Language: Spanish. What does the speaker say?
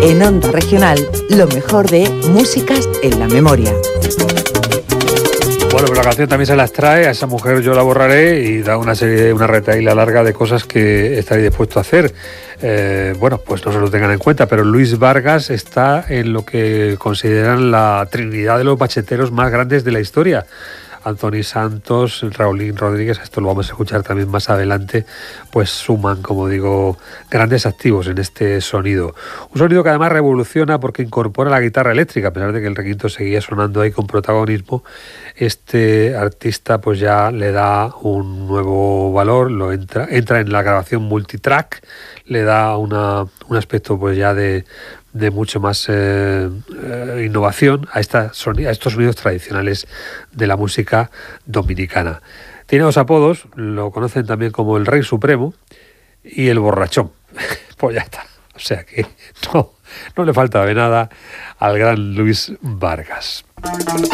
En Onda Regional, lo mejor de Músicas en la Memoria. Bueno, pues la canción también se las trae, a esa mujer yo la borraré, y da una retahíla larga de cosas que estaría dispuesto a hacer. Bueno, pues no se lo tengan en cuenta, pero Luis Vargas está en lo que consideran la trinidad de los bacheteros más grandes de la historia. Anthony Santos, Raulín Rodríguez, esto lo vamos a escuchar también más adelante, pues suman, como digo, grandes activos en este sonido. Un sonido que además revoluciona porque incorpora la guitarra eléctrica, a pesar de que el requinto seguía sonando ahí con protagonismo. Este artista pues ya le da un nuevo valor, entra en la grabación multitrack, le da un aspecto pues ya de mucho más innovación a estos sonidos tradicionales de la música dominicana. Tiene dos apodos, lo conocen también como el Rey Supremo y el Borrachón. Pues ya está, o sea que no le falta de nada al gran Luis Vargas.